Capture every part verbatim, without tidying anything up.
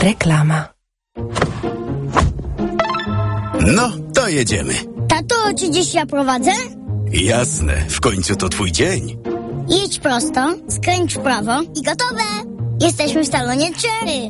Reklama. No, to jedziemy. Tato, czy dziś ja prowadzę? Jasne, w końcu to twój dzień. Jedź prosto, skręć w prawo i gotowe! Jesteśmy w salonie Cherry.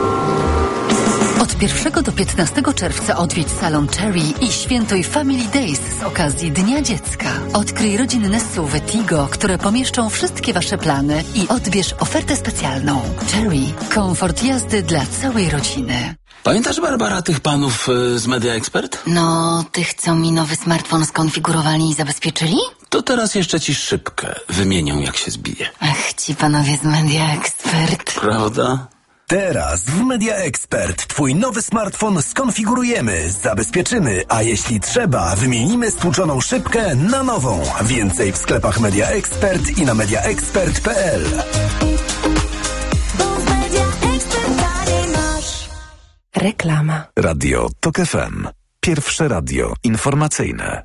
Od pierwszego do piętnastego czerwca odwiedź salon Cherry i świętuj Family Days z okazji Dnia Dziecka. Odkryj rodzinne S U V Tigo, które pomieszczą wszystkie Wasze plany i odbierz ofertę specjalną. Cherry. Komfort jazdy dla całej rodziny. Pamiętasz, Barbara, tych panów y, z Media Expert? No, tych, co mi nowy smartfon skonfigurowali i zabezpieczyli? To teraz jeszcze ci szybkę wymienią, jak się zbije. Ach, ci panowie z Media Expert. Prawda? Teraz w Media Expert twój nowy smartfon skonfigurujemy, zabezpieczymy, a jeśli trzeba, wymienimy stłuczoną szybkę na nową. Więcej w sklepach Media Expert i na media expert kropka p l. Reklama. Radio Tok F M. Pierwsze radio informacyjne.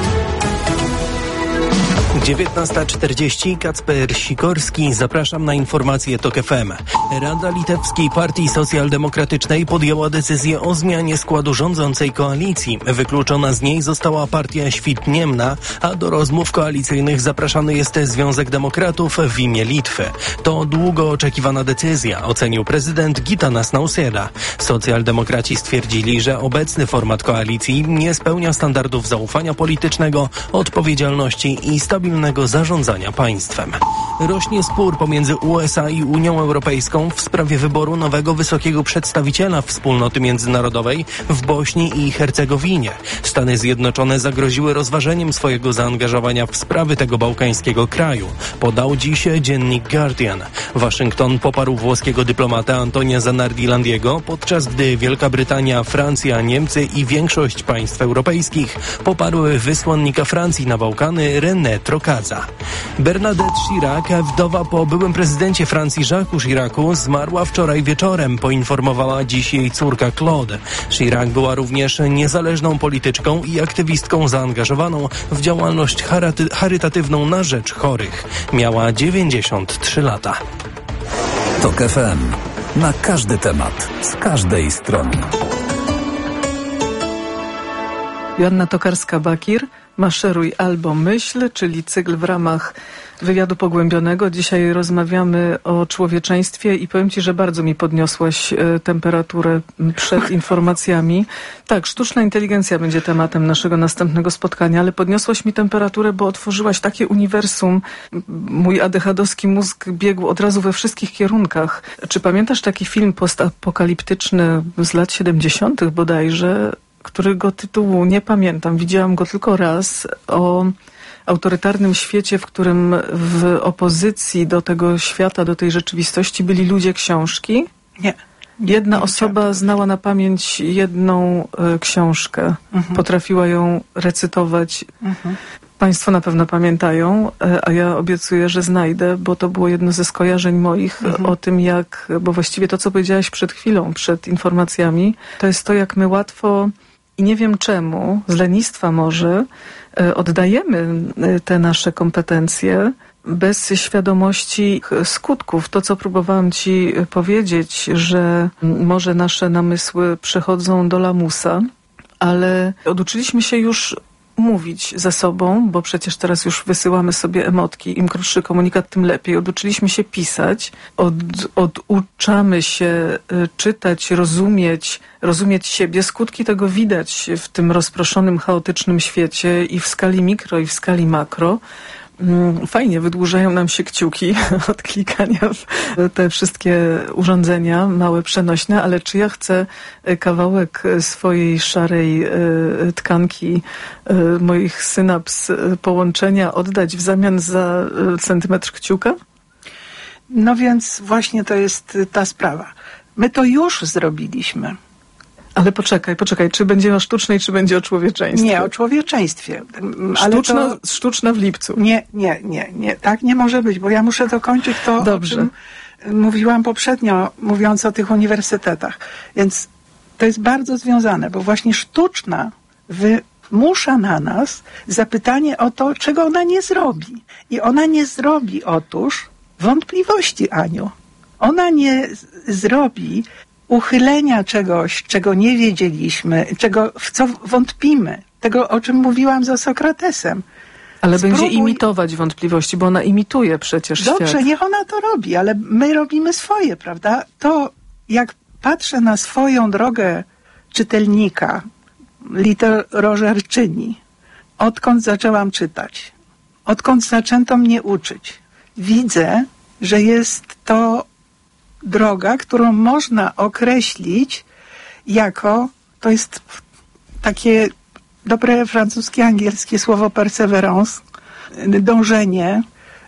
dziewiętnasta czterdzieści, Kacper Sikorski, zapraszam na informacje Tok F M. Rada Litewskiej Partii Socjaldemokratycznej podjęła decyzję o zmianie składu rządzącej koalicji. Wykluczona z niej została partia Świtniemna, a do rozmów koalicyjnych zapraszany jest Związek Demokratów w imię Litwy. To długo oczekiwana decyzja, ocenił prezydent Gitanas Nausėda. Socjaldemokraci stwierdzili, że obecny format koalicji nie spełnia standardów zaufania politycznego, odpowiedzialności i stabilności zarządzania państwem. Rośnie spór pomiędzy U S A i Unią Europejską w sprawie wyboru nowego wysokiego przedstawiciela wspólnoty międzynarodoej w Bośni i Hercegowinie. Stany Zjednoczone zagroziły rozważeniem swojego zaangażowania w sprawy tego bałkańskiego kraju, podał dziś dziennik Guardian. Waszyngton poparł włoskiego dyplomata Antonia Zanardi-Landiego, podczas gdy Wielka Brytania, Francja, Niemcy i większość państw europejskich poparły wysłannika Francji na Bałkany René Trocaza. Bernadette Chirac, wdowa po byłym prezydencie Francji Jacques Chiracu, zmarła wczoraj wieczorem, poinformowała dziś jej córka Claude. Chirac była również niezależną polityczką i aktywistką zaangażowaną w działalność charyty- charytatywną na rzecz chorych. Miała dziewięćdziesiąt trzy lata. Tok F M. Na każdy temat, z każdej strony. Joanna Tokarska-Bakir, Maszeruj albo myśl, czyli cykl w ramach wywiadu pogłębionego. Dzisiaj rozmawiamy o człowieczeństwie i powiem Ci, że bardzo mi podniosłaś e, temperaturę przed informacjami. Tak, sztuczna inteligencja będzie tematem naszego następnego spotkania, ale podniosłaś mi temperaturę, bo otworzyłaś takie uniwersum. Mój adechadowski mózg biegł od razu we wszystkich kierunkach. Czy pamiętasz taki film postapokaliptyczny z lat siedemdziesiątych bodajże, którego tytułu nie pamiętam, widziałam go tylko raz, o autorytarnym świecie, w którym w opozycji do tego świata, do tej rzeczywistości byli ludzie książki? Nie. Jedna nie osoba chciałam. znała na pamięć jedną y, książkę. Mhm. Potrafiła ją recytować. Mhm. Państwo na pewno pamiętają, a ja obiecuję, że znajdę, bo to było jedno ze skojarzeń moich mhm. o tym, jak, bo właściwie to, co powiedziałaś przed chwilą, przed informacjami, to jest to, jak my łatwo i nie wiem czemu, z lenistwa może, oddajemy te nasze kompetencje bez świadomości skutków. To, co próbowałam Ci powiedzieć, że może nasze namysły przechodzą do lamusa, ale oduczyliśmy się już mówić ze sobą, bo przecież teraz już wysyłamy sobie emotki, im krótszy komunikat, tym lepiej. Oduczyliśmy się pisać, od, oduczamy się czytać, rozumieć, rozumieć siebie. Skutki tego widać w tym rozproszonym, chaotycznym świecie i w skali mikro, i w skali makro. Fajnie, wydłużają nam się kciuki od klikania w te wszystkie urządzenia, małe, przenośne, ale czy ja chcę kawałek swojej szarej tkanki, moich synaps, połączenia oddać w zamian za centymetr kciuka? No więc właśnie to jest ta sprawa. My to już zrobiliśmy. Ale poczekaj, poczekaj, czy będzie o sztucznej, czy będzie o człowieczeństwie? Nie, o człowieczeństwie. Sztuczna, Ale to... sztuczna w lipcu. Nie, nie, nie, nie. Tak nie może być, bo ja muszę dokończyć to, Dobrze. o czym mówiłam poprzednio, mówiąc o tych uniwersytetach. Więc to jest bardzo związane, bo właśnie sztuczna wymusza na nas zapytanie o to, czego ona nie zrobi. I ona nie zrobi otóż wątpliwości, Aniu. Ona nie z- zrobi uchylenia czegoś, czego nie wiedzieliśmy, czego, w co wątpimy. Tego, o czym mówiłam za Sokratesem. Ale Spróbuj... będzie imitować wątpliwości, bo ona imituje przecież Dobrze, świat. niech ona to robi, ale my robimy swoje, prawda? To, jak patrzę na swoją drogę czytelnika, literorzeczyni, odkąd zaczęłam czytać, odkąd zaczęto mnie uczyć, widzę, że jest to droga, którą można określić jako, to jest takie dobre francuskie, angielskie słowo perseverance, dążenie,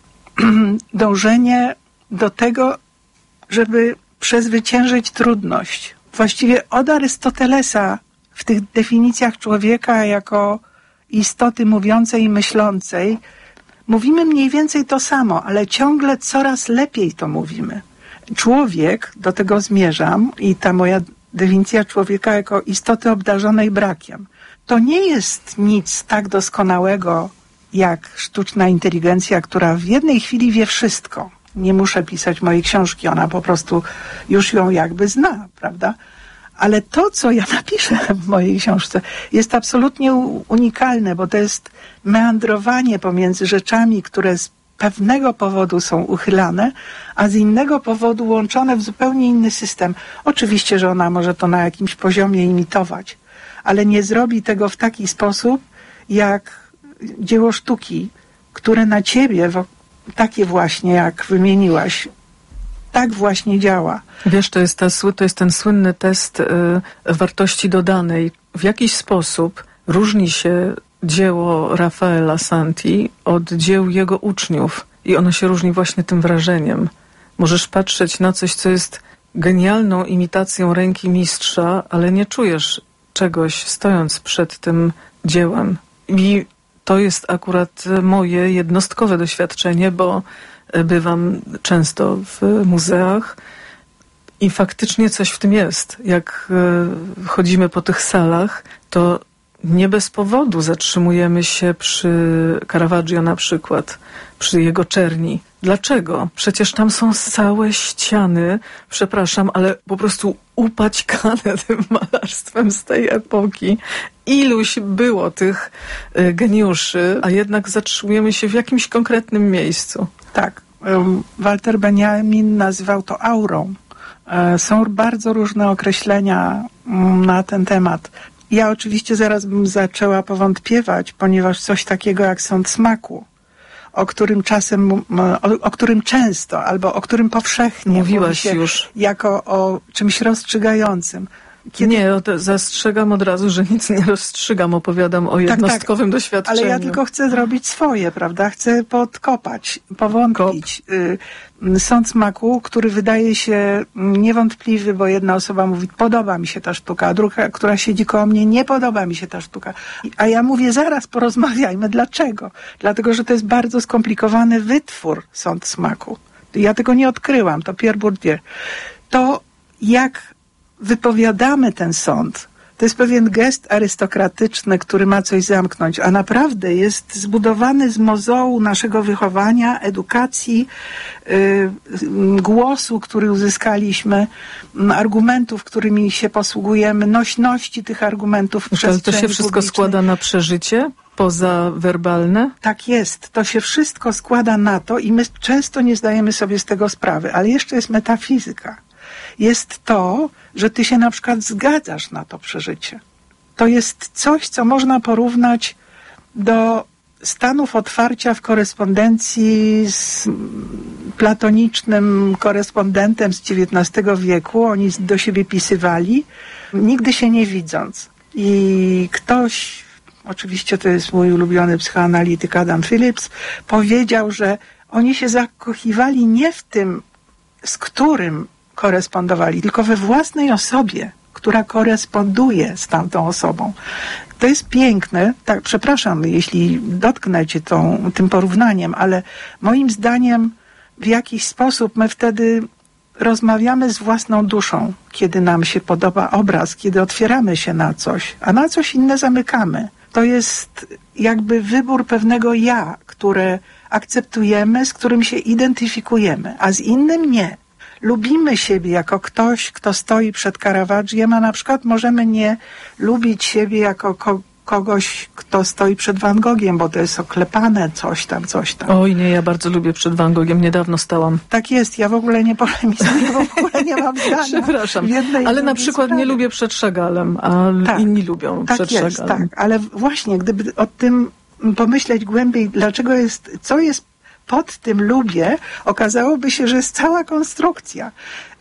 dążenie do tego, żeby przezwyciężyć trudność. Właściwie od Arystotelesa w tych definicjach człowieka jako istoty mówiącej i myślącej mówimy mniej więcej to samo, ale ciągle coraz lepiej to mówimy. Człowiek, do tego zmierzam, i ta moja definicja człowieka jako istoty obdarzonej brakiem, to nie jest nic tak doskonałego jak sztuczna inteligencja, która w jednej chwili wie wszystko. Nie muszę pisać mojej książki, ona po prostu już ją jakby zna, prawda? Ale to, co ja napiszę w mojej książce, jest absolutnie unikalne, bo to jest meandrowanie pomiędzy rzeczami, które z pewnego powodu są uchylane, a z innego powodu łączone w zupełnie inny system. Oczywiście, że ona może to na jakimś poziomie imitować, ale nie zrobi tego w taki sposób, jak dzieło sztuki, które na ciebie, takie właśnie jak wymieniłaś, tak właśnie działa. Wiesz, to jest, ta, to jest ten słynny test y, wartości dodanej. W jakiś sposób różni się dzieło Rafaela Santi od dzieł jego uczniów i ono się różni właśnie tym wrażeniem. Możesz patrzeć na coś, co jest genialną imitacją ręki mistrza, ale nie czujesz czegoś stojąc przed tym dziełem. I to jest akurat moje jednostkowe doświadczenie, bo bywam często w muzeach i faktycznie coś w tym jest. Jak chodzimy po tych salach, to nie bez powodu zatrzymujemy się przy Caravaggio na przykład, przy jego czerni. Dlaczego? Przecież tam są całe ściany, przepraszam, ale po prostu upaćkane tym malarstwem z tej epoki. Iluś było tych y, geniuszy, a jednak zatrzymujemy się w jakimś konkretnym miejscu. Tak. Um, Walter Benjamin nazywał to aurą. E, są bardzo różne określenia um, na ten temat. Ja oczywiście zaraz bym zaczęła powątpiewać, ponieważ coś takiego jak sąd smaku, o którym czasem, o, o którym często, albo o którym powszechnie mówiłaś mówi się już jako o czymś rozstrzygającym. Kiedy... Nie, zastrzegam od razu, że nic nie rozstrzygam, opowiadam o jednostkowym tak, tak, doświadczeniu. Ale ja tylko chcę zrobić swoje, prawda? Chcę podkopać, powątpić. Kop. Sąd smaku, który wydaje się niewątpliwy, bo jedna osoba mówi, podoba mi się ta sztuka, a druga, która siedzi koło mnie, nie podoba mi się ta sztuka. A ja mówię, zaraz porozmawiajmy. Dlaczego? Dlatego, że to jest bardzo skomplikowany wytwór, sąd smaku. Ja tego nie odkryłam, to Pierre Bourdieu. To jak wypowiadamy ten sąd, to jest pewien gest arystokratyczny, który ma coś zamknąć, a naprawdę jest zbudowany z mozołu naszego wychowania, edukacji, yy, głosu, który uzyskaliśmy, argumentów, którymi się posługujemy, nośności tych argumentów w przestrzeni publicznej. To się wszystko składa na przeżycie pozawerbalne? Tak jest. To się wszystko składa na to i my często nie zdajemy sobie z tego sprawy, ale jeszcze jest metafizyka. Jest to, że ty się na przykład zgadzasz na to przeżycie. To jest coś, co można porównać do stanów otwarcia w korespondencji z platonicznym korespondentem z dziewiętnastego wieku. Oni do siebie pisywali, nigdy się nie widząc. I ktoś, oczywiście to jest mój ulubiony psychoanalityk Adam Phillips, powiedział, że oni się zakochiwali nie w tym, z którym korespondowali, tylko we własnej osobie, która koresponduje z tamtą osobą. To jest piękne. Tak, przepraszam, jeśli dotknę cię tą, tym porównaniem, ale moim zdaniem w jakiś sposób my wtedy rozmawiamy z własną duszą, kiedy nam się podoba obraz, kiedy otwieramy się na coś, a na coś inne zamykamy. To jest jakby wybór pewnego ja, które akceptujemy, z którym się identyfikujemy, a z innym nie. lubimy siebie jako ktoś, kto stoi przed Caravagiem, a na przykład możemy nie lubić siebie jako ko- kogoś, kto stoi przed Van Gogiem, bo to jest oklepane coś tam, coś tam. Oj nie, ja bardzo lubię przed Van Gogiem, niedawno stałam. Tak jest, ja w ogóle nie polemizuję, bo w ogóle nie mam zdania. Przepraszam, ale na przykład sprawy. Nie lubię przed Chagallem, a tak, inni lubią tak przed jest, Chagallem. Tak, ale właśnie, gdyby o tym pomyśleć głębiej, dlaczego jest, co jest pod tym lubię, okazałoby się, że jest cała konstrukcja.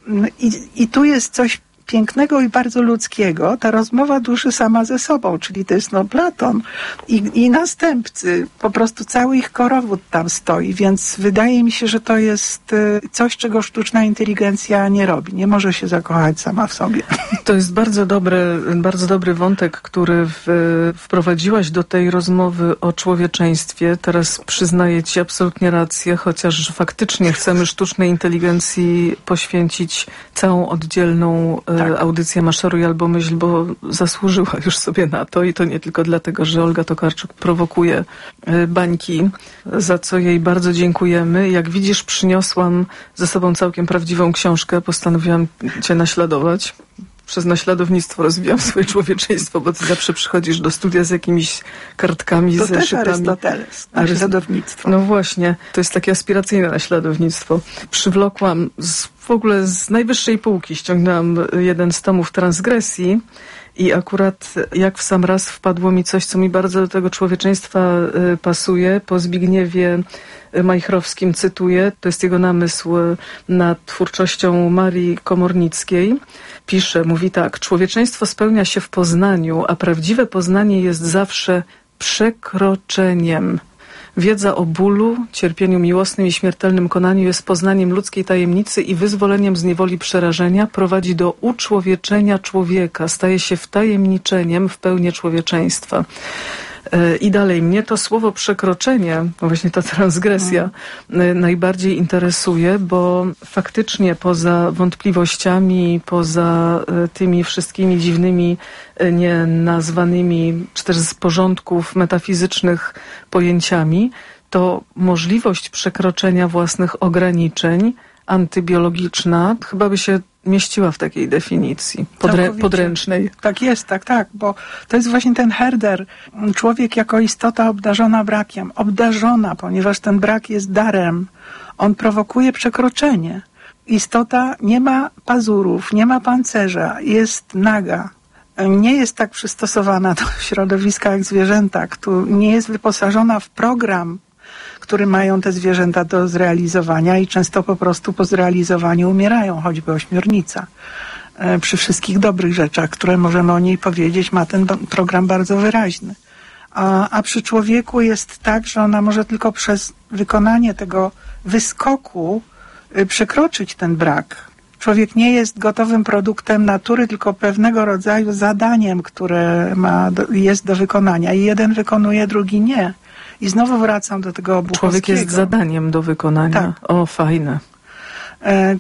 I, i tu jest coś pięknego i bardzo ludzkiego, ta rozmowa duszy sama ze sobą, czyli to jest no Platon i, i następcy, po prostu cały ich korowód tam stoi, więc wydaje mi się, że to jest coś, czego sztuczna inteligencja nie robi. Nie może się zakochać sama w sobie. To jest bardzo dobry, bardzo dobry wątek, który w, wprowadziłaś do tej rozmowy o człowieczeństwie. Teraz przyznaję ci absolutnie rację, chociaż faktycznie chcemy sztucznej inteligencji poświęcić całą oddzielną tak. audycję Maszeruj albo myśl, bo zasłużyła już sobie na to i to nie tylko dlatego, że Olga Tokarczuk prowokuje bańki, za co jej bardzo dziękujemy. Jak widzisz, przyniosłam ze sobą całkiem prawdziwą książkę, postanowiłam cię naśladować. Przez naśladownictwo rozwijam swoje człowieczeństwo, bo ty zawsze przychodzisz do studia z jakimiś kartkami, to zeszytami. To też Arystoteles, naśladownictwo. No właśnie, to jest takie aspiracyjne naśladownictwo. Przywlokłam z, w ogóle z najwyższej półki, ściągnęłam jeden z tomów Transgresji i akurat jak w sam raz wpadło mi coś, co mi bardzo do tego człowieczeństwa y, pasuje. Po Zbigniewie Majchrowskim cytuję, to jest jego namysł nad twórczością Marii Komornickiej. Pisze, mówi tak: człowieczeństwo spełnia się w poznaniu, a prawdziwe poznanie jest zawsze przekroczeniem. Wiedza o bólu, cierpieniu miłosnym i śmiertelnym konaniu jest poznaniem ludzkiej tajemnicy i wyzwoleniem z niewoli przerażenia, prowadzi do uczłowieczenia człowieka, staje się wtajemniczeniem w pełnię człowieczeństwa. I dalej, mnie to słowo przekroczenie, właśnie ta transgresja hmm. najbardziej interesuje, bo faktycznie poza wątpliwościami, poza tymi wszystkimi dziwnymi, nienazwanymi, czy też z porządków metafizycznych pojęciami, to możliwość przekroczenia własnych ograniczeń antybiologiczna chyba by się mieściła w takiej definicji podrę- podręcznej. Tak jest, tak, tak, bo to jest właśnie ten Herder, człowiek jako istota obdarzona brakiem, obdarzona, ponieważ ten brak jest darem, on prowokuje przekroczenie. Istota nie ma pazurów, nie ma pancerza, jest naga. Nie jest tak przystosowana do środowiska jak zwierzęta, tu nie jest wyposażona w program, który mają te zwierzęta do zrealizowania i często po prostu po zrealizowaniu umierają, choćby ośmiornica. E, przy wszystkich dobrych rzeczach, które możemy o niej powiedzieć, ma ten program bardzo wyraźny. A, a przy człowieku jest tak, że ona może tylko przez wykonanie tego wyskoku y, przekroczyć ten brak. Człowiek nie jest gotowym produktem natury, tylko pewnego rodzaju zadaniem, które ma do, jest do wykonania. I jeden wykonuje, drugi nie. I znowu wracam do tego Buchowskiego. Człowiek jest zadaniem do wykonania. Tak. O, fajne. E,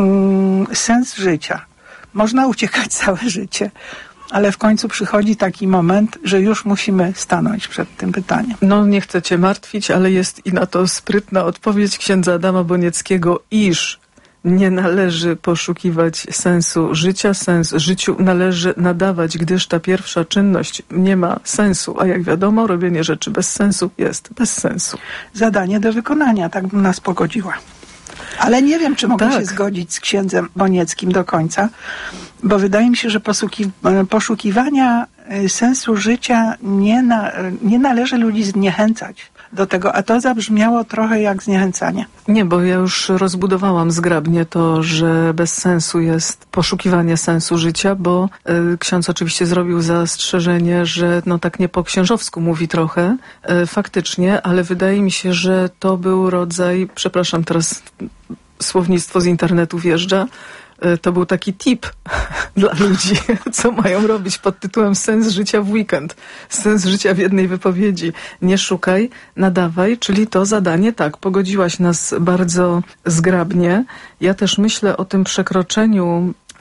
um, sens życia. Można uciekać całe życie, ale w końcu przychodzi taki moment, że już musimy stanąć przed tym pytaniem. No, nie chcę cię martwić, ale jest i na to sprytna odpowiedź księdza Adama Bonieckiego, iż nie należy poszukiwać sensu życia, sens życiu należy nadawać, gdyż ta pierwsza czynność nie ma sensu, a jak wiadomo, robienie rzeczy bez sensu jest bez sensu. Zadanie do wykonania, tak bym nas pogodziła. Ale nie wiem, czy mogę tak. się zgodzić z księdzem Bonieckim do końca, bo wydaje mi się, że poszuki, poszukiwania sensu życia nie, na, nie należy ludzi zniechęcać do tego, a to zabrzmiało trochę jak zniechęcanie. Nie, bo ja już rozbudowałam zgrabnie to, że bez sensu jest poszukiwanie sensu życia, bo y, ksiądz oczywiście zrobił zastrzeżenie, że no tak nie po księżowsku mówi trochę, y, faktycznie, ale wydaje mi się, że to był rodzaj, przepraszam, teraz słownictwo z internetu wjeżdża, to był taki tip dla ludzi, co mają robić pod tytułem sens życia w weekend. Sens życia w jednej wypowiedzi. Nie szukaj, nadawaj, czyli to zadanie, tak, pogodziłaś nas bardzo zgrabnie. Ja też myślę o tym przekroczeniu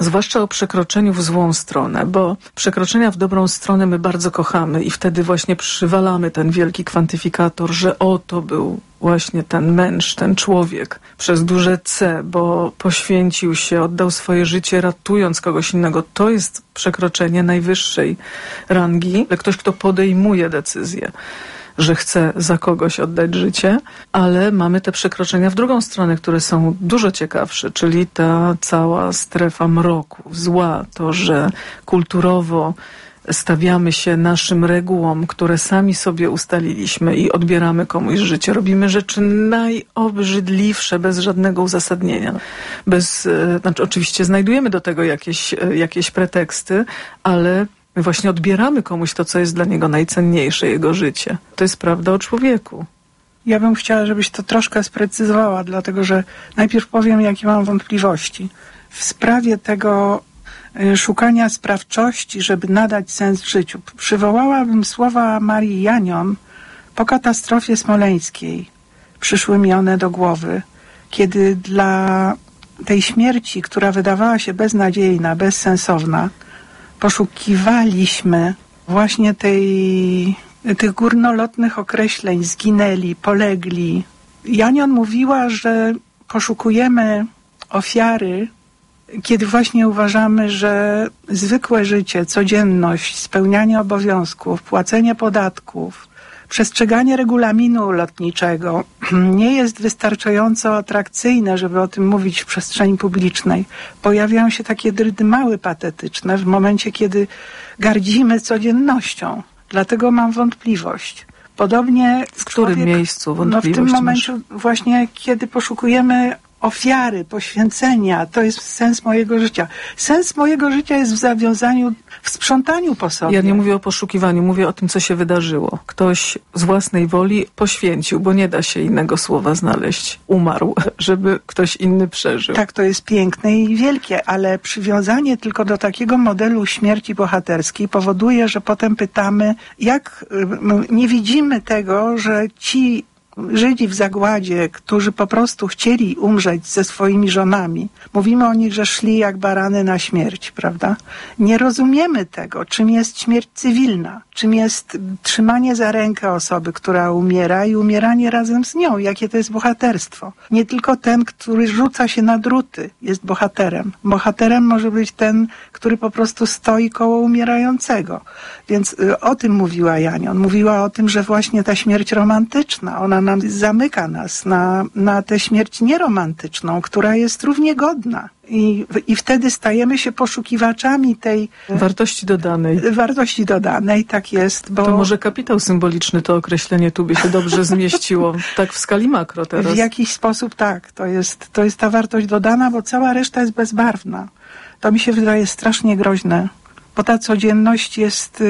Zwłaszcza o przekroczeniu w złą stronę, bo przekroczenia w dobrą stronę my bardzo kochamy i wtedy właśnie przywalamy ten wielki kwantyfikator, że oto był właśnie ten męż, ten człowiek przez duże C, bo poświęcił się, oddał swoje życie ratując kogoś innego. To jest przekroczenie najwyższej rangi. Ktoś, kto podejmuje decyzję, że chce za kogoś oddać życie, ale mamy te przekroczenia w drugą stronę, które są dużo ciekawsze, czyli ta cała strefa mroku, zła, to, że kulturowo stawiamy się naszym regułom, które sami sobie ustaliliśmy i odbieramy komuś życie. Robimy rzeczy najobrzydliwsze, bez żadnego uzasadnienia. Bez, znaczy oczywiście znajdujemy do tego jakieś, jakieś preteksty, ale my właśnie odbieramy komuś to, co jest dla niego najcenniejsze, jego życie. To jest prawda o człowieku. Ja bym chciała, żebyś to troszkę sprecyzowała, dlatego że najpierw powiem, jakie mam wątpliwości. W sprawie tego szukania sprawczości, żeby nadać sens życiu. Przywołałabym słowa Marii Janion po katastrofie smoleńskiej. Przyszły mi one do głowy, kiedy dla tej śmierci, która wydawała się beznadziejna, bezsensowna, poszukiwaliśmy właśnie tej, tych górnolotnych określeń, zginęli, polegli. Janion mówiła, że poszukujemy ofiary, kiedy właśnie uważamy, że zwykłe życie, codzienność, spełnianie obowiązków, płacenie podatków, przestrzeganie regulaminu lotniczego nie jest wystarczająco atrakcyjne, żeby o tym mówić w przestrzeni publicznej. Pojawiają się takie drydymały patetyczne w momencie, kiedy gardzimy codziennością. Dlatego mam wątpliwość. Podobnie w którym człowiek, miejscu wątpliwość? No w tym masz? momencie właśnie, kiedy poszukujemy ofiary, poświęcenia, to jest sens mojego życia. Sens mojego życia jest w zawiązaniu, w sprzątaniu po sobie. Ja nie mówię o poszukiwaniu, mówię o tym, co się wydarzyło. Ktoś z własnej woli poświęcił, bo nie da się innego słowa znaleźć. Umarł, żeby ktoś inny przeżył. Tak, to jest piękne i wielkie, ale przywiązanie tylko do takiego modelu śmierci bohaterskiej powoduje, że potem pytamy, jak nie widzimy tego, że ci Żydzi w zagładzie, którzy po prostu chcieli umrzeć ze swoimi żonami. Mówimy o nich, że szli jak barany na śmierć, prawda? Nie rozumiemy tego, czym jest śmierć cywilna, czym jest trzymanie za rękę osoby, która umiera i umieranie razem z nią, jakie to jest bohaterstwo. Nie tylko ten, który rzuca się na druty, jest bohaterem. Bohaterem może być ten, który po prostu stoi koło umierającego. Więc y, o tym mówiła Janion. Mówiła o tym, że właśnie ta śmierć romantyczna, ona nam zamyka nas na, na tę śmierć nieromantyczną, która jest równie godna. I, I wtedy stajemy się poszukiwaczami tej wartości dodanej. Wartości dodanej, tak jest. Bo to może kapitał symboliczny, to określenie tu by się dobrze zmieściło, tak w skali makro teraz. W jakiś sposób tak. To jest, to jest ta wartość dodana, bo cała reszta jest bezbarwna. To mi się wydaje strasznie groźne. Bo ta codzienność jest,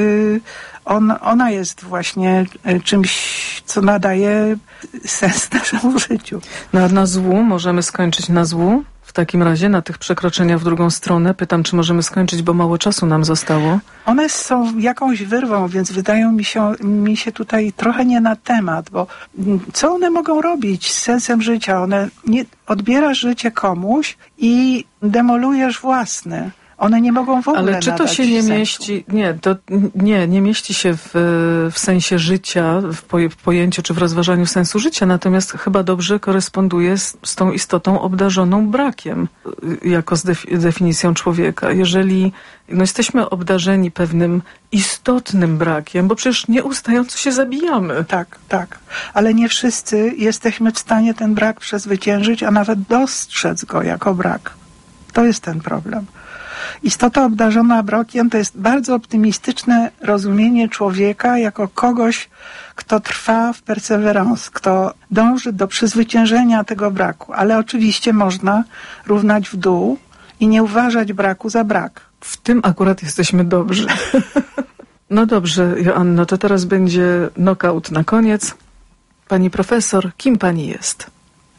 on, ona jest właśnie czymś, co nadaje sens naszemu życiu. Na, na złu możemy skończyć na złu? W takim razie na tych przekroczeniach w drugą stronę pytam, czy możemy skończyć, bo mało czasu nam zostało. One są jakąś wyrwą, więc wydają mi się, mi się tutaj trochę nie na temat, bo co one mogą robić z sensem życia? One nie, odbierasz życie komuś i demolujesz własne. One nie mogą w ogóle. Ale czy to się nie sensu. mieści, nie, to nie, nie mieści się w, w sensie życia, w, poje, w pojęciu czy w rozważaniu sensu życia, natomiast chyba dobrze koresponduje z, z tą istotą obdarzoną brakiem, jako z defi- definicją człowieka. Jeżeli no, jesteśmy obdarzeni pewnym istotnym brakiem, bo przecież nieustająco się zabijamy. Tak, tak. Ale nie wszyscy jesteśmy w stanie ten brak przezwyciężyć, a nawet dostrzec go jako brak. To jest ten problem. Istota obdarzona brakiem to jest bardzo optymistyczne rozumienie człowieka jako kogoś, kto trwa w perseverance, kto dąży do przezwyciężenia tego braku. Ale oczywiście można równać w dół i nie uważać braku za brak. W tym akurat jesteśmy dobrzy. No dobrze, Joanno, to teraz będzie knockout na koniec. Pani profesor, kim pani jest?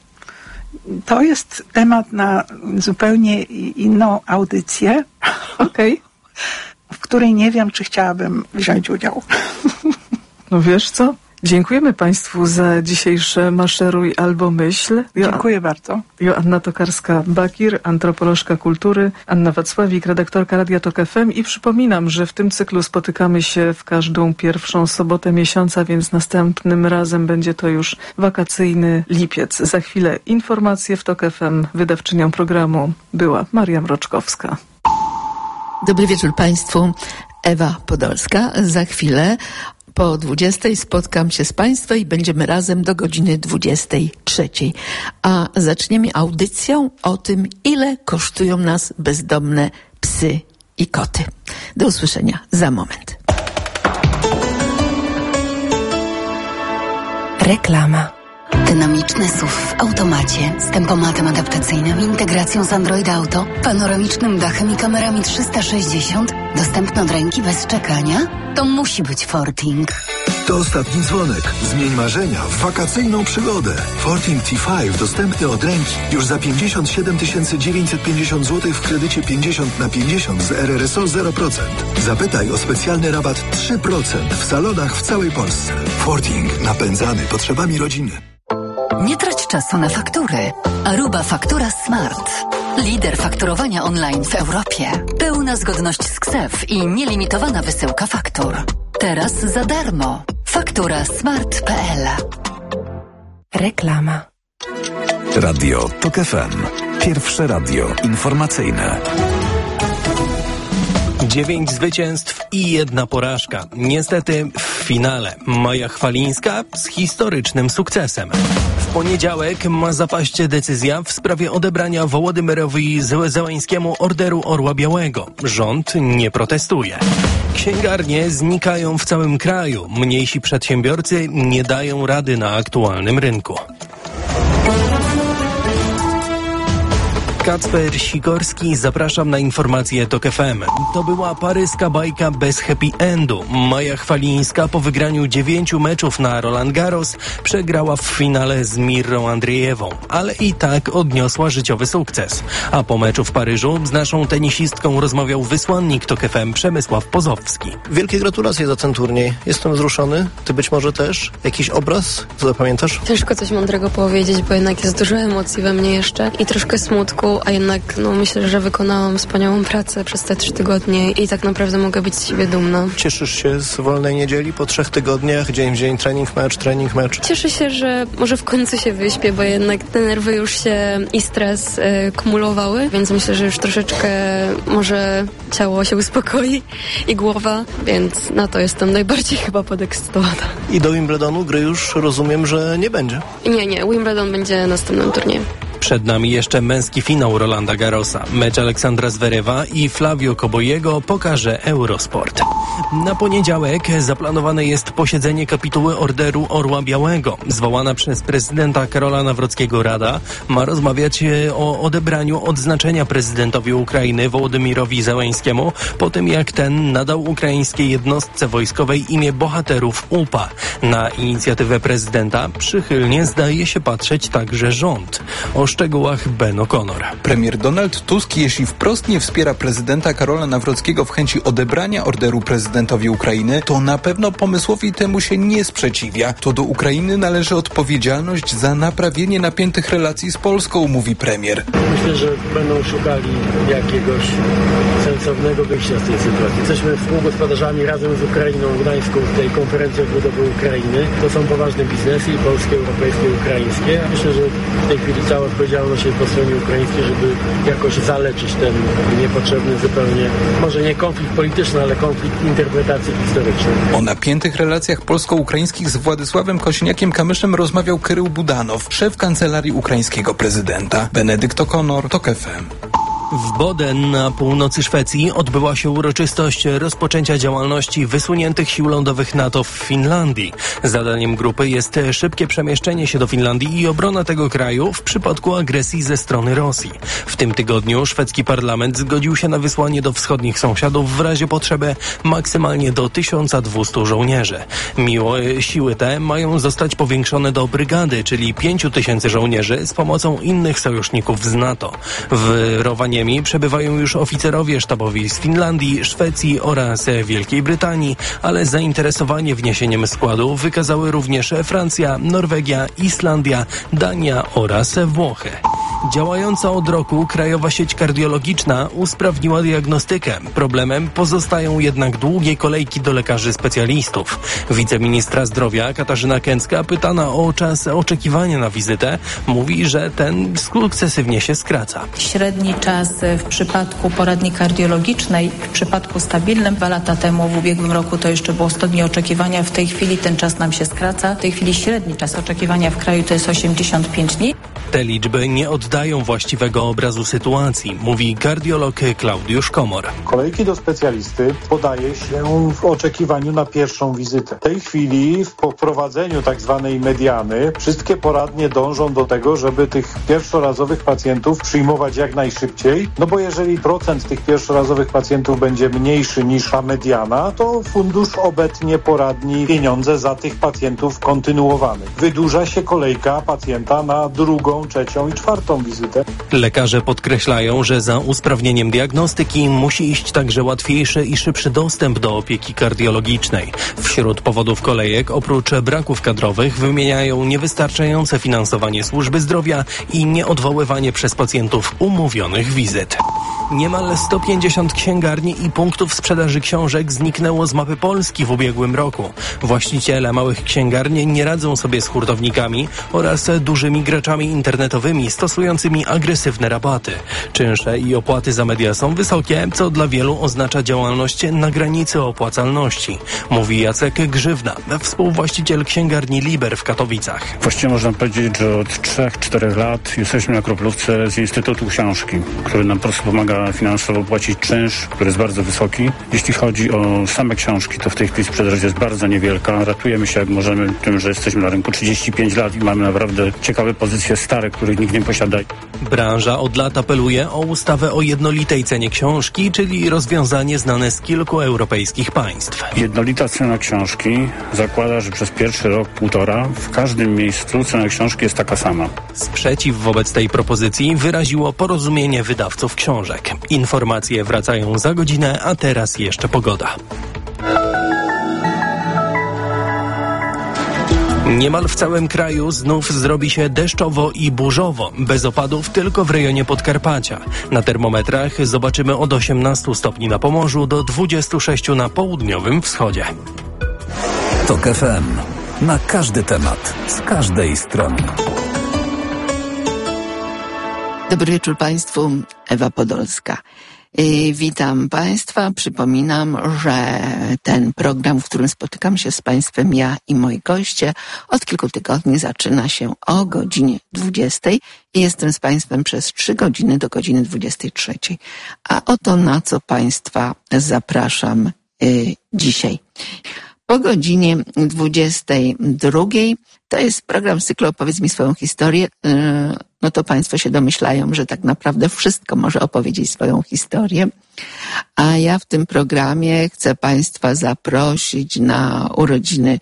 To jest temat na zupełnie inną audycję, okay. w której nie wiem, czy chciałabym wziąć udział. No wiesz co? Dziękujemy Państwu za dzisiejsze Maszeruj albo Myśl. Jo- Dziękuję bardzo. Joanna Tokarska-Bakir, antropolożka kultury, Anna Wacławik, redaktorka Radia Tok F M i przypominam, że w tym cyklu spotykamy się w każdą pierwszą sobotę miesiąca, więc następnym razem będzie to już wakacyjny lipiec. Za chwilę informacje w Tok F M. Wydawczynią programu była Maria Mroczkowska. Dobry wieczór Państwu. Ewa Podolska. Za chwilę po dwudziestej spotkam się z Państwem i będziemy razem do godziny dwudziestej trzeciej. A zaczniemy audycją o tym, ile kosztują nas bezdomne psy i koty. Do usłyszenia za moment. Reklama. Dynamiczny S U V w automacie z tempomatem adaptacyjnym, integracją z Android Auto, panoramicznym dachem i kamerami trzysta sześćdziesiąt, dostępny od ręki bez czekania? To musi być Forting. To ostatni dzwonek. Zmień marzenia w wakacyjną przygodę. Forting T pięć dostępny od ręki już za pięćdziesiąt siedem tysięcy dziewięćset pięćdziesiąt złotych w kredycie pięćdziesiąt na pięćdziesiąt z R R S O zero procent. Zapytaj o specjalny rabat trzy procent w salonach w całej Polsce. Forting. Napędzany potrzebami rodziny. Nie trać czasu na faktury. Aruba Faktura Smart. Lider fakturowania online w Europie. Pełna zgodność z K S E F i nielimitowana wysyłka faktur. Teraz za darmo. faktura smart kropka p l. Reklama. Radio Tok F M. Pierwsze radio informacyjne. Dziewięć zwycięstw i jedna porażka. Niestety w finale Maja Chwalińska z historycznym sukcesem. W poniedziałek ma zapaść decyzja w sprawie odebrania Wołodymyrowi Zełenskiemu Orderu Orła Białego. Rząd nie protestuje. Księgarnie znikają w całym kraju. Mniejsi przedsiębiorcy nie dają rady na aktualnym rynku. Kacper Sikorski, zapraszam na informacje Tok F M. To była paryska bajka bez happy endu. Maja Chwalińska po wygraniu dziewięciu meczów na Roland Garros przegrała w finale z Mirrą Andrzejewą, ale i tak odniosła życiowy sukces. A po meczu w Paryżu z naszą tenisistką rozmawiał wysłannik Tok F M Przemysław Pozowski. Wielkie gratulacje za ten turniej. Jestem wzruszony. Ty być może też? Jakiś obraz? Co zapamiętasz? Ciężko coś mądrego powiedzieć, bo jednak jest dużo emocji we mnie jeszcze i troszkę smutku, a jednak no, myślę, że wykonałam wspaniałą pracę przez te trzy tygodnie i tak naprawdę mogę być z siebie dumna. Cieszysz się z wolnej niedzieli po trzech tygodniach? Dzień w dzień trening, mecz, trening, mecz? Cieszę się, że może w końcu się wyśpię, bo jednak te nerwy już się i stres y, kumulowały, więc myślę, że już troszeczkę może ciało się uspokoi i głowa, więc na to jestem najbardziej chyba podekscytowana. I do Wimbledonu gry już rozumiem, że nie będzie? Nie, nie. Wimbledon będzie następnym turniejem. Przed nami jeszcze męski finał Rolanda Garrosa. Mecz Aleksandra Zverewa i Flavio Kobojego pokaże Eurosport. Na poniedziałek zaplanowane jest posiedzenie kapituły Orderu Orła Białego. Zwołana przez prezydenta Karola Nawrockiego Rada ma rozmawiać o odebraniu odznaczenia prezydentowi Ukrainy Wołodymyrowi Zełenskiemu po tym, jak ten nadał ukraińskiej jednostce wojskowej imię bohaterów U P A. Na inicjatywę prezydenta przychylnie zdaje się patrzeć także rząd. O szczegółach Ben O'Connor. Premier Donald Tusk, jeśli wprost nie wspiera prezydenta Karola Nawrockiego w chęci odebrania orderu prezydentowi Ukrainy, to na pewno pomysłowi temu się nie sprzeciwia. To do Ukrainy należy odpowiedzialność za naprawienie napiętych relacji z Polską, mówi premier. Myślę, że będą szukali jakiegoś sensownego wyjścia z tej sytuacji. Jesteśmy współgospodarzami razem z Ukrainą Gdańską w tej konferencji odbudowy Ukrainy. To są poważne biznesy i polskie, europejskie, ukraińskie. Myślę, że w tej chwili cała odpowiedzialność jest po stronie ukraińskiej, żeby jakoś zaleczyć ten niepotrzebny zupełnie, może nie konflikt polityczny, ale konflikt interpretacji historycznej. O napiętych relacjach polsko-ukraińskich z Władysławem Kosiniakiem-Kamyszem rozmawiał Krył Budanow, szef kancelarii ukraińskiego prezydenta. Benedykt O'Connor, Tok F M. W Boden na północy Szwecji odbyła się uroczystość rozpoczęcia działalności wysuniętych sił lądowych NATO w Finlandii. Zadaniem grupy jest szybkie przemieszczenie się do Finlandii i obrona tego kraju w przypadku agresji ze strony Rosji. W tym tygodniu szwedzki parlament zgodził się na wysłanie do wschodnich sąsiadów w razie potrzeby maksymalnie do tysiąc dwieście żołnierzy. Miło, siły te mają zostać powiększone do brygady, czyli pięć tysięcy żołnierzy z pomocą innych sojuszników z NATO. W Rovaniemis ziemi przebywają już oficerowie sztabowi z Finlandii, Szwecji oraz Wielkiej Brytanii, ale zainteresowanie wniesieniem składu wykazały również Francja, Norwegia, Islandia, Dania oraz Włochy. Działająca od roku Krajowa Sieć Kardiologiczna usprawniła diagnostykę. Problemem pozostają jednak długie kolejki do lekarzy specjalistów. Wiceministra zdrowia Katarzyna Kęcka, pytana o czas oczekiwania na wizytę, mówi, że ten sukcesywnie się skraca. Średni czas w przypadku poradni kardiologicznej, w przypadku stabilnym dwa lata temu, w ubiegłym roku to jeszcze było sto dni oczekiwania, w tej chwili ten czas nam się skraca. W tej chwili średni czas oczekiwania w kraju to jest osiemdziesiąt pięć dni. Te liczby nie oddają właściwego obrazu sytuacji, mówi kardiolog Klaudiusz Komor. Kolejki do specjalisty podaje się w oczekiwaniu na pierwszą wizytę. W tej chwili po wprowadzeniu tak zwanej mediany wszystkie poradnie dążą do tego, żeby tych pierwszorazowych pacjentów przyjmować jak najszybciej, no bo jeżeli procent tych pierwszorazowych pacjentów będzie mniejszy niż ta mediana, to fundusz obetnie poradni pieniądze za tych pacjentów kontynuowanych. Wydłuża się kolejka pacjenta na drugą, trzecią i czwartą wizytę. Lekarze podkreślają, że za usprawnieniem diagnostyki musi iść także łatwiejszy i szybszy dostęp do opieki kardiologicznej. Wśród powodów kolejek oprócz braków kadrowych wymieniają niewystarczające finansowanie służby zdrowia i nieodwoływanie przez pacjentów umówionych wizyt. Niemal sto pięćdziesiąt księgarni i punktów sprzedaży książek zniknęło z mapy Polski w ubiegłym roku. Właściciele małych księgarni nie radzą sobie z hurtownikami oraz dużymi graczami internetowymi stosującymi agresywne rabaty. Czynsze i opłaty za media są wysokie, co dla wielu oznacza działalność na granicy opłacalności, mówi Jacek Grzywna, współwłaściciel księgarni Liber w Katowicach. Właściwie można powiedzieć, że od trzech czterech lat jesteśmy na kroplówce z Instytutu Książki, który nam po prostu pomaga finansowo płacić czynsz, który jest bardzo wysoki. Jeśli chodzi o same książki, to w tej chwili sprzedaż jest bardzo niewielka. Ratujemy się jak możemy tym, że jesteśmy na rynku trzydzieści pięć lat i mamy naprawdę ciekawe pozycje stare, których nikt nie posiada. Branża od lat apeluje o ustawę o jednolitej cenie książki, czyli rozwiązanie znane z kilku europejskich państw. Jednolita cena książki zakłada, że przez pierwszy rok, półtora w każdym miejscu cena książki jest taka sama. Sprzeciw wobec tej propozycji wyraziło Porozumienie Wydawców Książek. Informacje wracają za godzinę, a teraz jeszcze pogoda. Niemal w całym kraju znów zrobi się deszczowo i burzowo, bez opadów tylko w rejonie Podkarpacia. Na termometrach zobaczymy od osiemnastu stopni na Pomorzu do dwudziestu sześciu na południowym wschodzie. Tok F M. Na każdy temat, z każdej strony. Dobry wieczór Państwu, Ewa Podolska. Witam Państwa. Przypominam, że ten program, w którym spotykam się z Państwem ja i moi goście, od kilku tygodni zaczyna się o godzinie dwudziestej i jestem z Państwem przez trzy godziny do godziny dwudziestej trzeciej. A oto na co Państwa zapraszam y, dzisiaj. Po godzinie dwudziestej drugiej to jest program z cyklu Opowiedz mi swoją historię. No to Państwo się domyślają, że tak naprawdę wszystko może opowiedzieć swoją historię. A ja w tym programie chcę Państwa zaprosić na urodziny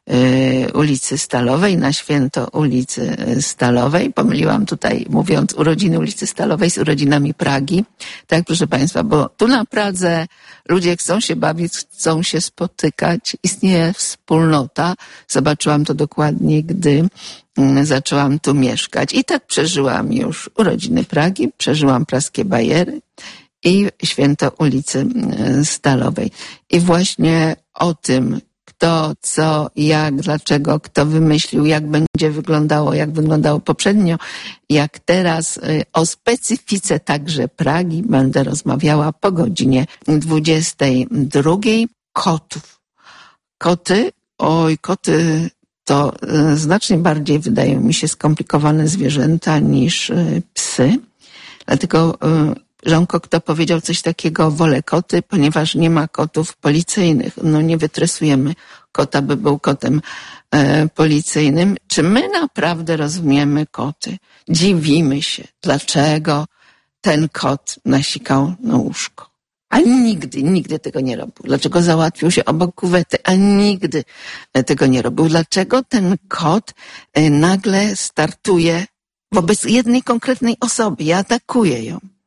ulicy Stalowej, na święto ulicy Stalowej. Pomyliłam tutaj, mówiąc urodziny ulicy Stalowej z urodzinami Pragi. Tak, proszę Państwa, bo tu na Pradze ludzie chcą się bawić, chcą się spotykać, istnieje wspólnota. Zobaczyłam to dokładnie, gdy zaczęłam tu mieszkać. I tak przeżyłam już urodziny Pragi, przeżyłam praskie bajery i święto ulicy Stalowej. I właśnie o tym, kto, co, jak, dlaczego, kto wymyślił, jak będzie wyglądało, jak wyglądało poprzednio, jak teraz. O specyfice także Pragi będę rozmawiała po godzinie dwudziestej drugiej. Kotów. Koty, oj, koty to znacznie bardziej wydają mi się skomplikowane zwierzęta niż psy. Dlatego Jean Cocteau powiedział coś takiego: wolę koty, ponieważ nie ma kotów policyjnych. No nie wytresujemy kota, by był kotem e, policyjnym. Czy my naprawdę rozumiemy koty? Dziwimy się, dlaczego ten kot nasikał na łóżko. A nigdy, nigdy tego nie robił. Dlaczego załatwił się obok kuwety? A nigdy tego nie robił. Dlaczego ten kot e, nagle startuje wobec jednej konkretnej osoby i atakuje ją?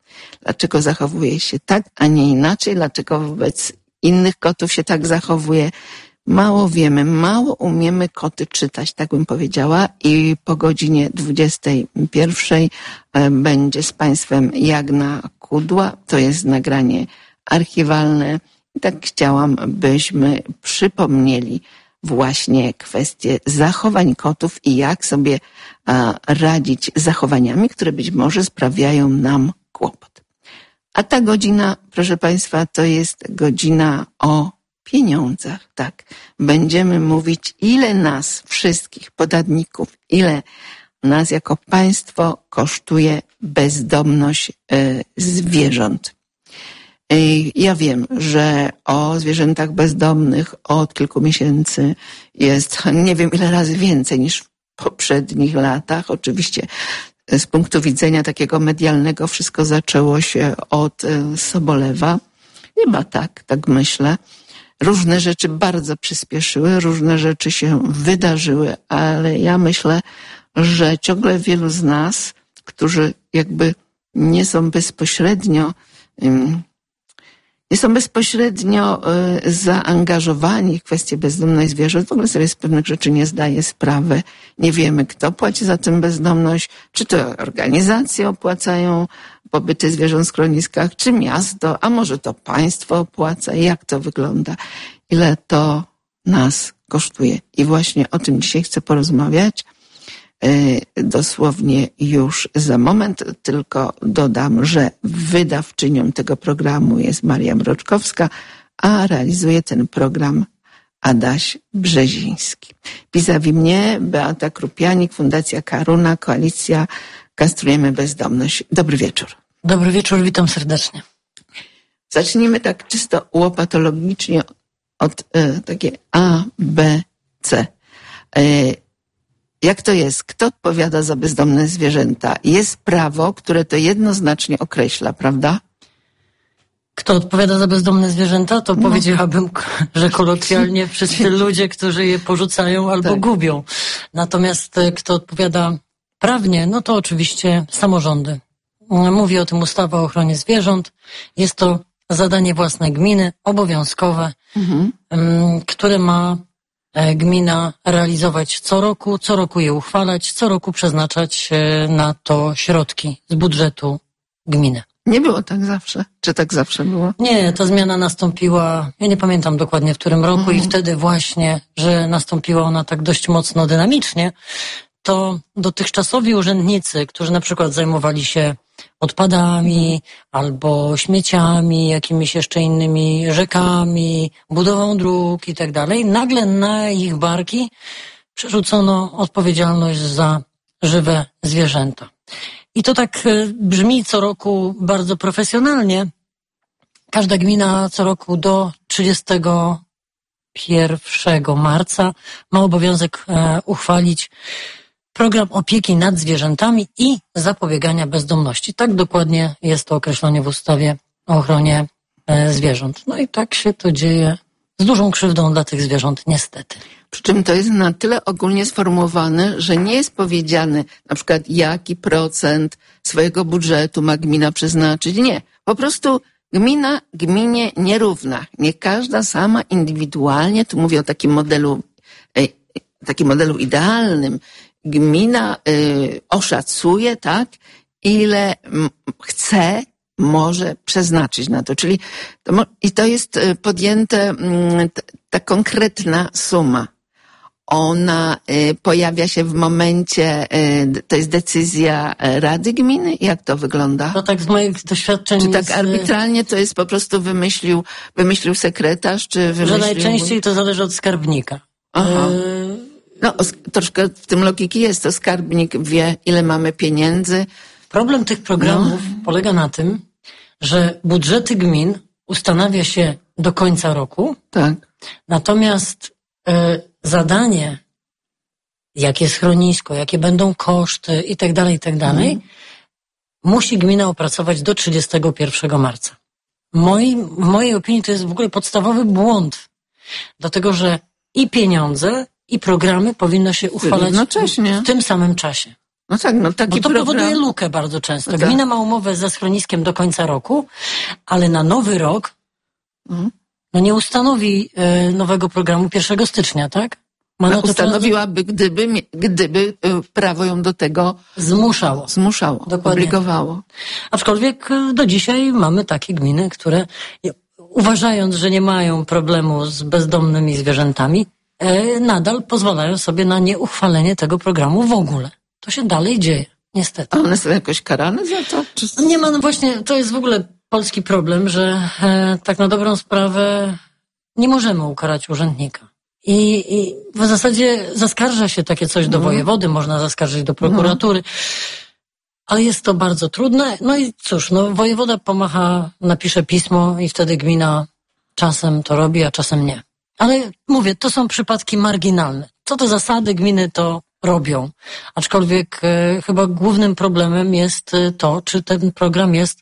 dlaczego zachowuje się tak, a nie inaczej, dlaczego wobec innych kotów się tak zachowuje. Mało wiemy, mało umiemy koty czytać, tak bym powiedziała, i po godzinie dwudziestej pierwszej będzie z Państwem Jagna Kudła. To jest nagranie archiwalne. I tak chciałam, byśmy przypomnieli właśnie kwestie zachowań kotów i jak sobie radzić z zachowaniami, które być może sprawiają nam kłopot. A ta godzina, proszę Państwa, to jest godzina o pieniądzach, tak. Będziemy mówić, ile nas wszystkich podatników, ile nas jako państwo kosztuje bezdomność y, zwierząt. Y, ja wiem, że o zwierzętach bezdomnych od kilku miesięcy jest nie wiem ile razy więcej niż w poprzednich latach. Oczywiście z punktu widzenia takiego medialnego wszystko zaczęło się od y, Sobolewa. Chyba tak, tak myślę. Różne rzeczy bardzo przyspieszyły, różne rzeczy się wydarzyły, ale ja myślę, że ciągle wielu z nas, którzy jakby nie są bezpośrednio, nie są bezpośrednio zaangażowani w kwestię bezdomność zwierząt, w ogóle sobie z pewnych rzeczy nie zdaje sprawy. Nie wiemy, kto płaci za tę bezdomność, czy to organizacje opłacają pobyty zwierząt w schroniskach, czy miasto, a może to państwo opłaca, jak to wygląda, ile to nas kosztuje. I właśnie o tym dzisiaj chcę porozmawiać. Dosłownie już za moment, tylko dodam, że wydawczynią tego programu jest Maria Mroczkowska, a realizuje ten program Adaś Brzeziński. Vis-a-vis mnie Beata Krupianik, Fundacja Karuna, Koalicja Kastrujemy Bezdomność. Dobry wieczór. Dobry wieczór, witam serdecznie. Zacznijmy tak czysto łopatologicznie od y, takie A, B, C. Y, Jak to jest? Kto odpowiada za bezdomne zwierzęta? Jest prawo, które to jednoznacznie określa, prawda? Kto odpowiada za bezdomne zwierzęta? To no. Powiedziałabym, że kolokwialnie wszyscy ludzie, którzy je porzucają albo tak. gubią. Natomiast kto odpowiada prawnie, no to oczywiście samorządy. Mówi o tym ustawa o ochronie zwierząt. Jest to zadanie własnej gminy, obowiązkowe, mhm. które ma gmina realizować co roku, co roku je uchwalać, co roku przeznaczać na to środki z budżetu gminy. Nie było tak zawsze? Czy tak zawsze było? Nie, ta zmiana nastąpiła, ja nie pamiętam dokładnie w którym roku mhm. i wtedy właśnie, że nastąpiła ona tak dość mocno dynamicznie, to dotychczasowi urzędnicy, którzy na przykład zajmowali się odpadami albo śmieciami, jakimiś jeszcze innymi rzekami, budową dróg i tak dalej, nagle na ich barki przerzucono odpowiedzialność za żywe zwierzęta. I to tak brzmi co roku bardzo profesjonalnie. Każda gmina co roku do trzydziestego pierwszego marca ma obowiązek uchwalić program opieki nad zwierzętami i zapobiegania bezdomności. Tak dokładnie jest to określone w ustawie o ochronie e, zwierząt. No i tak się to dzieje z dużą krzywdą dla tych zwierząt, niestety. Przy czym to jest na tyle ogólnie sformułowane, że nie jest powiedziane na przykład jaki procent swojego budżetu ma gmina przeznaczyć. Nie. Po prostu gmina gminie nierówna. Nie każda sama indywidualnie, tu mówię o takim modelu, e, takim modelu idealnym, gmina y, oszacuje, tak, ile m, chce, może przeznaczyć na to. Czyli to mo- i to jest podjęte y, t, ta konkretna suma. Ona y, pojawia się w momencie, y, to jest decyzja Rady Gminy? Jak to wygląda? No tak z moich doświadczeń. Czy tak arbitralnie to jest po prostu wymyślił, wymyślił sekretarz, czy wymyślił... Że najczęściej to zależy od skarbnika. Aha. Y- No, troszkę w tym logiki jest, to skarbnik wie, ile mamy pieniędzy. Problem tych programów no. polega na tym, że budżety gmin ustanawia się do końca roku. Tak. Natomiast y, zadanie, jakie schronisko, jakie będą koszty i tak dalej, i tak dalej, mm. musi gmina opracować do trzydziestego pierwszego marca. Moi, w mojej opinii to jest w ogóle podstawowy błąd. Dlatego, że i pieniądze, i programy powinno się uchwalać w tym samym czasie. No tak, no taki Bo to program... powoduje lukę bardzo często. No tak. Gmina ma umowę ze schroniskiem do końca roku, ale na nowy rok Mhm. no nie ustanowi y, nowego programu pierwszego stycznia, tak? Ma No, na to ustanowiłaby, gdyby, mie- gdyby y, prawo ją do tego zmuszało. Zmuszało, Dokładnie. obligowało. Aczkolwiek y, do dzisiaj mamy takie gminy, które y, uważając, że nie mają problemu z bezdomnymi zwierzętami, y, nadal pozwalają sobie na nieuchwalenie tego programu w ogóle. To się dalej dzieje, niestety. A one są jakoś karane za to? Czy... No nie ma, no właśnie, to jest w ogóle polski problem, że e, tak na dobrą sprawę nie możemy ukarać urzędnika. I, i w zasadzie zaskarża się takie coś do Mhm. wojewody, można zaskarżyć do prokuratury, ale jest to bardzo trudne. No i cóż, no wojewoda pomacha, napisze pismo i wtedy gmina czasem to robi, a czasem nie. Ale mówię, to są przypadki marginalne. Co do zasady gminy to robią. Aczkolwiek e, chyba głównym problemem jest e, to, czy ten program jest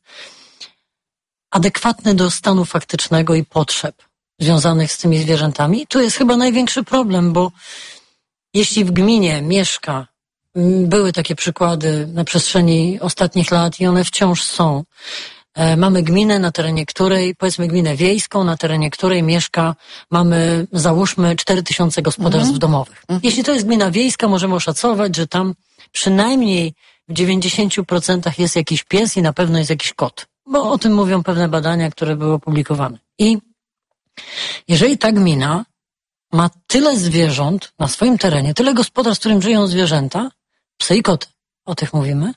adekwatny do stanu faktycznego i potrzeb związanych z tymi zwierzętami. Tu jest chyba największy problem, bo jeśli w gminie mieszka, m, były takie przykłady na przestrzeni ostatnich lat i one wciąż są. E, mamy gminę, na terenie której, powiedzmy gminę wiejską, na terenie której mieszka, mamy, załóżmy, cztery tysiące gospodarstw Mhm. domowych. Jeśli to jest gmina wiejska, możemy oszacować, że tam przynajmniej w dziewięćdziesięciu procentach jest jakiś pies i na pewno jest jakiś kot. Bo o tym mówią pewne badania, które były opublikowane. I jeżeli ta gmina ma tyle zwierząt na swoim terenie, tyle gospodarstw, w którym żyją zwierzęta, psy i koty, o tych mówimy,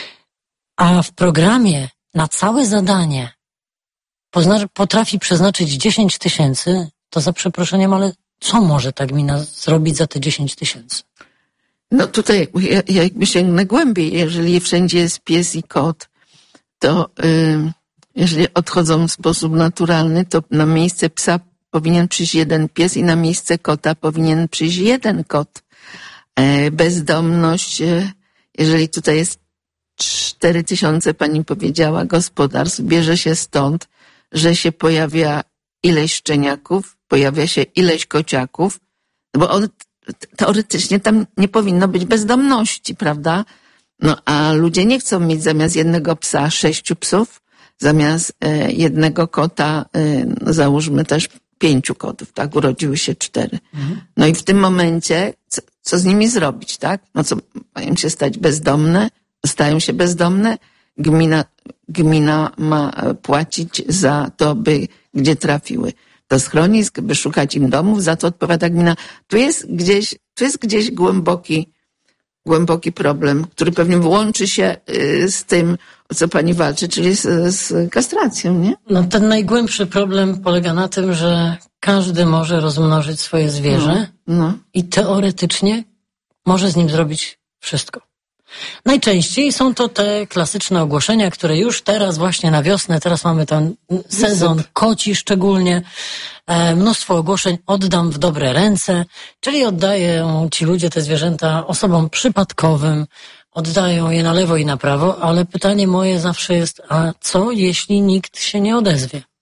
a w programie na całe zadanie pozna- potrafi przeznaczyć dziesięć tysięcy, to za przeproszeniem, ale co może ta gmina zrobić za te dziesięć tysięcy? No tutaj ja, ja jakby sięgnę głębiej. Jeżeli wszędzie jest pies i kot, to y, jeżeli odchodzą w sposób naturalny, to na miejsce psa powinien przyjść jeden pies i na miejsce kota powinien przyjść jeden kot. E, bezdomność, e, jeżeli tutaj jest cztery tysiące, pani powiedziała, gospodarstw, bierze się stąd, że się pojawia ileś szczeniaków, pojawia się ileś kociaków, bo on, teoretycznie tam nie powinno być bezdomności, prawda? No a ludzie nie chcą mieć zamiast jednego psa sześciu psów, zamiast e, jednego kota, e, no załóżmy też pięciu kotów, tak? Urodziły się cztery. Mhm. No i w tym momencie, co, co z nimi zrobić, tak? No co, mają się stać bezdomne, stają się bezdomne, gmina, gmina ma płacić za to, by gdzie trafiły do schronisk, by szukać im domów, za to odpowiada gmina. Tu jest gdzieś, tu jest gdzieś głęboki, głęboki problem, który pewnie łączy się z tym, o co pani walczy, czyli z, z kastracją, nie? No ten najgłębszy problem polega na tym, że każdy może rozmnożyć swoje zwierzę no, no. i teoretycznie może z nim zrobić wszystko. Najczęściej są to te klasyczne ogłoszenia, które już teraz właśnie na wiosnę, teraz mamy ten sezon koci szczególnie, e, mnóstwo ogłoszeń oddam w dobre ręce, czyli oddają ci ludzie te zwierzęta osobom przypadkowym, oddają je na lewo i na prawo, ale pytanie moje zawsze jest, a co jeśli nikt się nie odezwie?